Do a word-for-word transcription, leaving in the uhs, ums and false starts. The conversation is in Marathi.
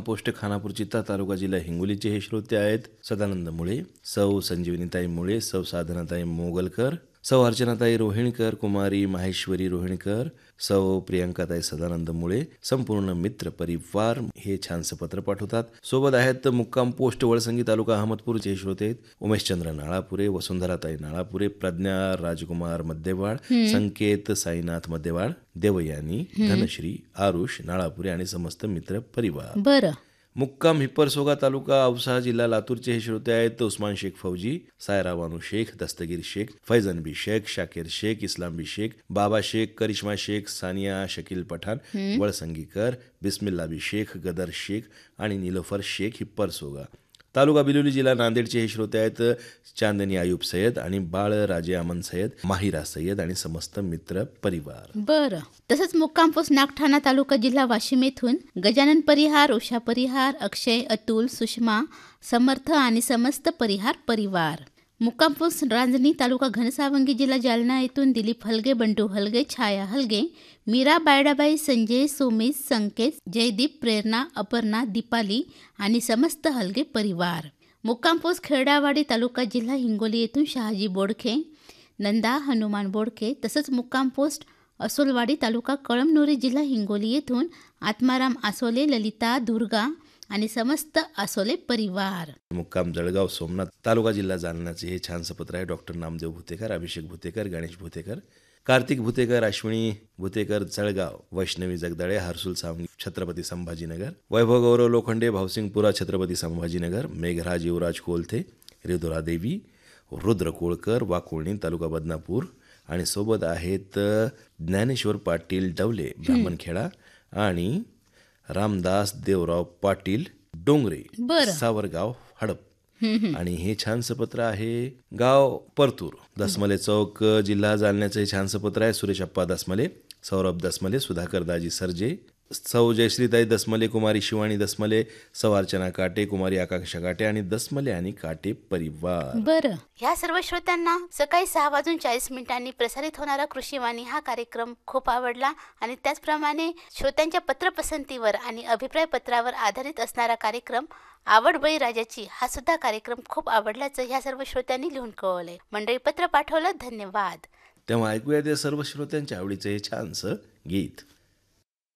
पोस्ट खानापूर चित्ता तालुका जिल्हा हिंगोलीचे हे श्रोते आहेत. सदानंद मुळे, सौ संजीवनीताई मुळे, सौ साधनाताई मोगलकर, सौ अर्चनाताई रोहिणकर, कुमारी माहेश्वरी रोहिणकर, सौ प्रियंकाताई सदानंद मुळे, संपूर्ण मित्र परिवार हे छानसं पत्र पाठवतात. सोबत आहेत मुक्काम पोस्ट वळसंगी तालुका अहमदपूरचे श्रोते आहेत. उमेशचंद्र नाळापुरे, वसुंधराताई नाळापुरे, प्रज्ञा राजकुमार मध्यवाड, संकेत साईनाथ मध्यवाड, देवयानी, धनश्री, आरुष नाळापुरे आणि समस्त मित्र परिवार. बरं. मुक्काम हिप्परसोगा तालुका औसा जिल्हा लातूरचे हे श्रोते आहेत. उस्मान शेख फौजी, सायरा बानू शेख, दस्तगीर शेख, फैजन बी शेख, शाकीर शेख, इस्लाम बी शेख, बाबा शेख, करिश्मा शेख, सानिया शकील पठाण, वळसंगीकर, बिस्मिल्ला बी शेख, गदर शेख आणि निलोफर शेख हिप्परसोगा तालुका बिलोली जिल्हा नांदेडचे हे श्रोते आहेत. चांदनी आयुब सय्यद आणि बाळ राजे अमन सय्यद, माहिरा सय्यद आणि समस्त मित्र परिवार. बरं. तसंच मुक्काम पोस्ट नागठाणा तालुका जिल्हा वाशिम येथून गजानन परिहार, उषा परिहार, अक्षय, अतुल, सुषमा, समर्थ आणि समस्त परिहार परिवार. मुक्काम पोस्ट रांजणी तालुका घनसावंगी जिल्हा जालना येथून दिलीप हलगे, बंडू हलगे, छाया हलगे, मीरा बायडाबाई, संजय, सोमेश, संकेत, जयदीप, प्रेरणा, अपर्णा, दीपाली आणि समस्त हलगे परिवार. मुक्काम पोस्ट खेरडावाडी तालुका जिल्हा हिंगोली येथून शहाजी बोडखे, नंदा, हनुमान बोडखे. तसंच मुक्काम पोस्ट असोलवाडी तालुका कळमनुरी जिल्हा हिंगोली येथून आत्माराम आसोले, ललिता, दुर्गा आणि समस्त आसोले परिवार. मुक्काम जळगाव सोमनाथ तालुका जिल्हा जालन्याचे हे छानसं पत्र आहे. डॉक्टर नामदेव भुतेकर, अभिषेक भुतेकर, गणेश भुतेकर, कार्तिक भुतेकर, अश्विनी भुतेकर जळगाव, वैष्णवी जगदाळे, हर्सुल सावंगी छत्रपती संभाजीनगर, वैभव गौरव लोखंडे भावसिंगपुरा छत्रपती संभाजीनगर, मेघराज युवराज कोलथे, रिधुरा देवी, रुद्र कोळकर, वाकोळणी तालुका बदनापूर आणि सोबत आहेत ज्ञानेश्वर पाटील डवले ब्राह्मणखेडा आणि रामदास देवराव पाटील डोंगरे सावरगाव हडप. आणि हे छानसं पत्र आहे गाव परतूर दसमले चौक जिल्हा जालन्याचं हे छानसं पत्र आहे. सुरेश अप्पा दसमले, सौरभ दसमले, सुधाकर दाजी सर्जे, सौ जयश्रीताई दसमले, कुमारी शिवानी दसमले, सौ अर्चना काटे, कुमारी आकांक्षा काटे आणि दसमले आणि काटे परिवार. बरं. ह्या सर्व श्रोत्यांना सकाळी सहा वाजून चाळीस मिनिटांनी प्रसारित होणारा कृषीवाणी हा कार्यक्रम खूप आवडला आणि त्याचप्रमाणे श्रोत्यांच्या पत्रपसंतीवर आणि अभिप्राय पत्रावर आधारित असणारा कार्यक्रम आवड बळी राजाची हा सुद्धा कार्यक्रम खूप आवडल्याचं ह्या सर्व श्रोत्यांनी लिहून कळवलंय. मंडळी पत्र पाठवलं, धन्यवाद. तेव्हा ऐकूया त्या सर्व श्रोत्यांच्या आवडीचं हे छानसं गीत.